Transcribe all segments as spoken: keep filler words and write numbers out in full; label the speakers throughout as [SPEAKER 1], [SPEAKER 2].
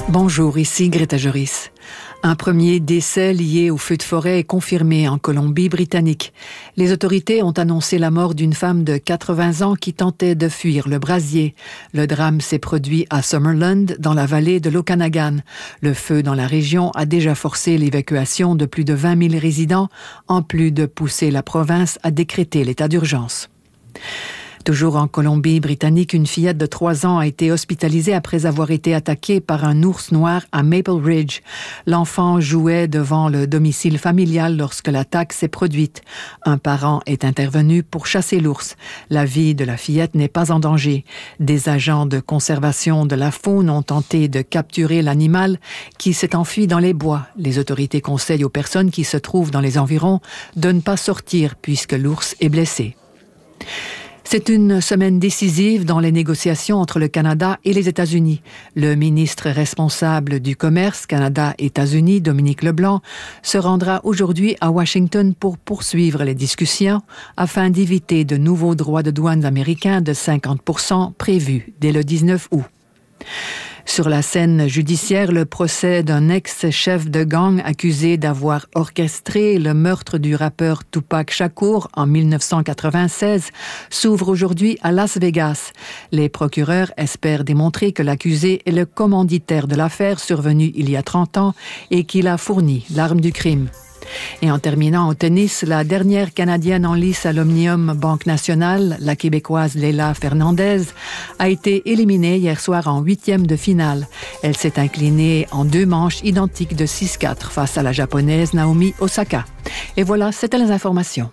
[SPEAKER 1] Bonjour, ici Greta Joris. Un premier décès lié au feu de forêt est confirmé en Colombie-Britannique. Les autorités ont annoncé la mort d'une femme de quatre-vingts ans qui tentait de fuir le brasier. Le drame s'est produit à Summerland, dans la vallée de l'Okanagan. Le feu dans la région a déjà forcé l'évacuation de plus de vingt mille résidents, en plus de pousser la province à décréter l'état d'urgence. Toujours en Colombie-Britannique, une fillette de trois ans a été hospitalisée après avoir été attaquée par un ours noir à Maple Ridge. L'enfant jouait devant le domicile familial lorsque l'attaque s'est produite. Un parent est intervenu pour chasser l'ours. La vie de la fillette n'est pas en danger. Des agents de conservation de la faune ont tenté de capturer l'animal qui s'est enfui dans les bois. Les autorités conseillent aux personnes qui se trouvent dans les environs de ne pas sortir puisque l'ours est blessé. C'est une semaine décisive dans les négociations entre le Canada et les États-Unis. Le ministre responsable du commerce Canada-États-Unis, Dominique Leblanc, se rendra aujourd'hui à Washington pour poursuivre les discussions afin d'éviter de nouveaux droits de douane américains de cinquante pour cent prévus dès le dix-neuf août. Sur la scène judiciaire, le procès d'un ex-chef de gang accusé d'avoir orchestré le meurtre du rappeur Tupac Shakur en dix-neuf cent quatre-vingt-seize s'ouvre aujourd'hui à Las Vegas. Les procureurs espèrent démontrer que l'accusé est le commanditaire de l'affaire survenue il y a trente ans et qu'il a fourni l'arme du crime. Et en terminant au tennis, la dernière Canadienne en lice à l'Omnium Banque Nationale, la Québécoise Leila Fernandez, a été éliminée hier soir en huitième de finale. Elle s'est inclinée en deux manches identiques de six quatre face à la Japonaise Naomi Osaka. Et voilà, c'était les informations.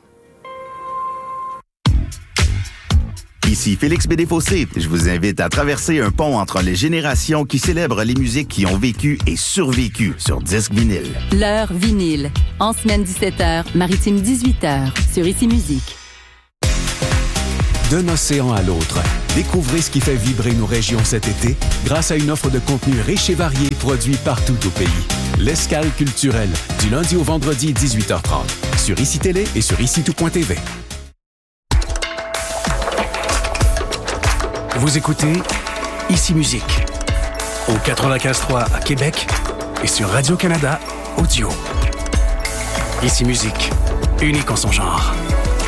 [SPEAKER 2] Ici Félix Bédéfossé. Je vous invite à traverser un pont entre les générations qui célèbrent les musiques qui ont vécu et survécu sur disque vinyle.
[SPEAKER 3] L'heure vinyle. En semaine dix-sept heures, maritime dix-huit heures, sur Ici Musique.
[SPEAKER 4] D'un océan à l'autre, découvrez ce qui fait vibrer nos régions cet été grâce à une offre de contenu riche et varié produit partout au pays. L'Escale culturelle, du lundi au vendredi dix-huit heures trente, sur Ici Télé et sur ici tout point t v.
[SPEAKER 5] Vous écoutez Ici Musique au quatre-vingt-quinze trois à Québec et sur Radio-Canada Audio. Ici Musique, unique en son genre.